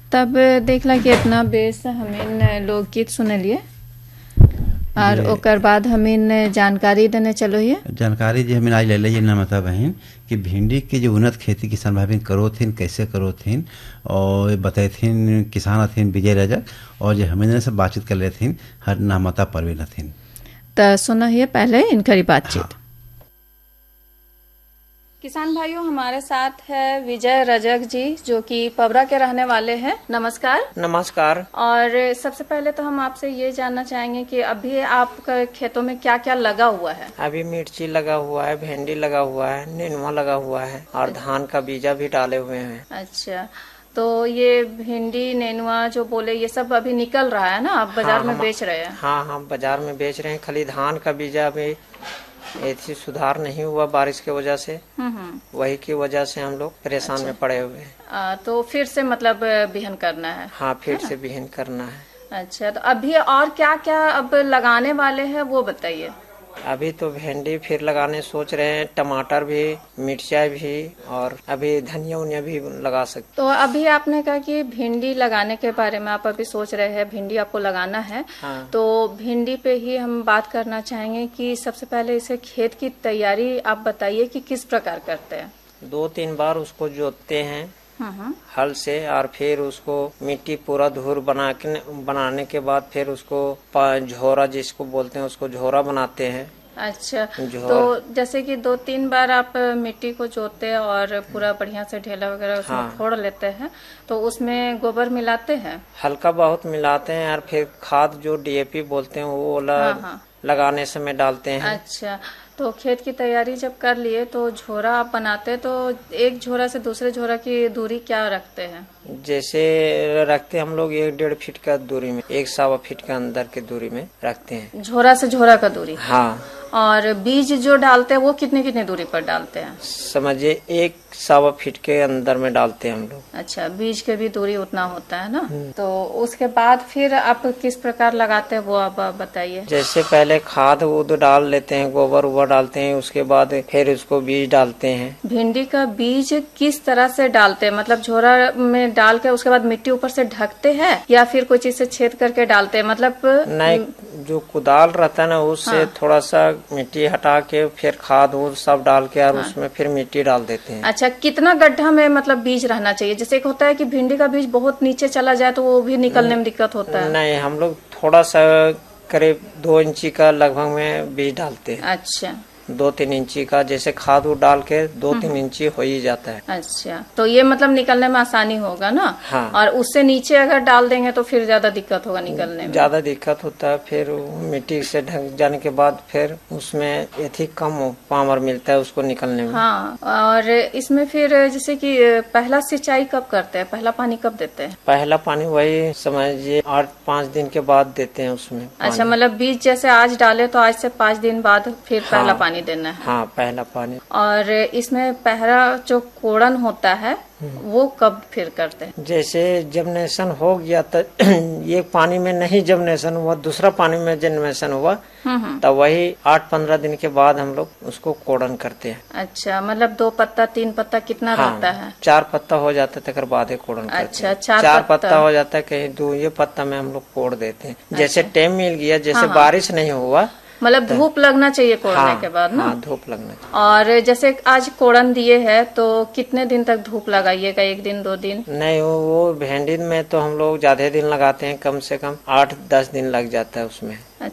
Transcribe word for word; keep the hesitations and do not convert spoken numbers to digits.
तब देखला कि इतना बेस हमीन लोकगीत सुनलिए और ओकर बाद हमीन जानकारी देने चलो ये जानकारी जो हमें आज ले ली ना मतलब बहन कि भिंडी के जो उन्नत खेती किसान भाई करो थीन कैसे करो थीन और बताए किसान थीन विजय रजक और जो हमें सब बातचीत कर ले थीन हर नामता परवीन थीन। तो सुनो ये पहले इनकी बातचीत। हाँ। किसान भाइयों, हमारे साथ है विजय रजक जी जो कि पबरा के रहने वाले हैं। नमस्कार। नमस्कार। और सबसे पहले तो हम आपसे ये जानना चाहेंगे कि अभी आपके खेतों में क्या क्या लगा हुआ है? अभी मिर्ची लगा हुआ है, भिंडी लगा हुआ है, नेनुआ लगा हुआ है और धान का बीजा भी डाले हुए हैं। अच्छा, तो ये भिंडी नेनुआ जो बोले ये सब अभी निकल रहा है ना, आप बाजार हाँ, में बेच रहे हैं? हाँ हाँ बाजार में बेच रहे हैं। खाली धान का बीजा अभी ऐसी सुधार नहीं हुआ बारिश की वजह से, वही की वजह से हम लोग परेशान अच्छा। में पड़े हुए हैं। तो फिर से मतलब बिहन करना है? हाँ, फिर से बिहन करना है। अच्छा, तो अभी और क्या क्या अब लगाने वाले हैं वो बताइए। अभी तो भिंडी फिर लगाने सोच रहे हैं, टमाटर भी, मिर्चा भी और अभी धनिया उनिया भी लगा सकते। तो अभी आपने कहा कि भिंडी लगाने के बारे में आप अभी सोच रहे हैं, भिंडी आपको लगाना है। हाँ। तो भिंडी पे ही हम बात करना चाहेंगे कि सबसे पहले इसे खेत की तैयारी आप बताइए कि किस प्रकार करते हैं? दो तीन बार उसको जोतते हैं हल से और फिर उसको मिट्टी पूरा धूर बना के बनाने के बाद फिर उसको झोरा जिसको बोलते हैं उसको झोरा बनाते हैं। अच्छा, तो जैसे कि दो तीन बार आप मिट्टी को जोतते हैं और पूरा बढ़िया से ढेला वगैरह उसमें हाँ। फोड़ लेते हैं, तो उसमें गोबर मिलाते हैं? हल्का बहुत मिलाते हैं और फिर खाद जो डीएपी बोलते हैं वो हाँ, हाँ। लगाने समय डालते हैं। अच्छा, तो खेत की तैयारी जब कर लिए तो झोरा आप बनाते हैं, तो एक झोरा से दूसरे झोरा की दूरी क्या रखते हैं? जैसे रखते हम लोग एक डेढ़ फीट का दूरी में, एक सवा फीट के अंदर की दूरी में रखते हैं। झोरा से झोरा का दूरी? हाँ। और बीज जो डालते हैं वो कितने कितने दूरी पर डालते हैं? समझिए एक सवा फीट के अंदर में डालते हैं हम लोग। अच्छा, बीज के भी दूरी उतना होता है ना। तो उसके बाद फिर आप किस प्रकार लगाते हैं वो आप बताइए। जैसे पहले खाद वो तो डाल लेते हैं, गोबर वोबर डालते हैं, उसके बाद फिर उसको बीज डालते हैं। भिंडी का बीज किस तरह से डालते हैं? मतलब झोरा में डाल के उसके बाद मिट्टी ऊपर से ढकते हैं या फिर कोई चीज से छेद करके डालते हैं? मतलब नहीं, जो कुदाल रहता है ना उससे हाँ। थोड़ा सा मिट्टी हटा के फिर खाद वो सब डाल के और हाँ। उसमें फिर मिट्टी डाल देते हैं। अच्छा, कितना गड्ढा में मतलब बीज रहना चाहिए? जैसे एक होता है कि भिंडी का बीज बहुत नीचे चला जाए तो वो भी निकलने में दिक्कत होता है। नहीं, हम लोग थोड़ा सा करीब दो इंची का लगभग में बीज डालते हैं। अच्छा, दो तीन इंची का, जैसे खाद वो डाल के दो तीन इंची हो ही जाता है। अच्छा, तो ये मतलब निकलने में आसानी होगा ना। हाँ। और उससे नीचे अगर डाल देंगे तो फिर ज्यादा दिक्कत होगा निकलने में। ज्यादा दिक्कत होता है, फिर मिट्टी से ढक जाने के बाद फिर उसमें एथी कम पावर मिलता है उसको निकलने में। हाँ, और इसमें फिर जैसे कि पहला सिंचाई कब करते हैं, पहला पानी कब देते हैं? पहला पानी वही समझिए आठ पाँच दिन के बाद देते हैं उसमें। अच्छा, मतलब बीज जैसे आज डाले तो आज से पाँच दिन बाद फिर हाँ। पहला पानी देना है। हाँ, पहला पानी। और इसमें पहला जो कोड़न होता है वो कब फिर करते हैं? जैसे जर्मिनेशन हो गया तो ये पानी में नहीं जर्मिनेशन हुआ, दूसरा पानी में जर्मिनेशन हुआ तब वही आठ पंद्रह दिन के बाद हम लोग उसको कोड़न करते हैं। अच्छा, मतलब दो पत्ता तीन पत्ता कितना हाँ, रहता है? चार पत्ता हो जाता है, तकर बाद कोड़न करते हैं। अच्छा, चार, चार पत्ता।, पत्ता हो जाता है, कहीं दो ये पत्ता में हम लोग कोड़ देते हैं। अच्छा। जैसे टाइम मिल गया, जैसे हाँ, बारिश नहीं हुआ, मतलब धूप लगना चाहिए कोड़ने हाँ, के बाद ना। हाँ, धूप लगना चाहिए। और जैसे आज कोड़न दिए है तो कितने दिन तक धूप लगाइएगा? एक दिन दो दिन? नहीं, वो, वो भिंडी में तो हम लोग ज्यादा दिन लगाते हैं, कम से कम आठ दस दिन लग जाता है उसमें।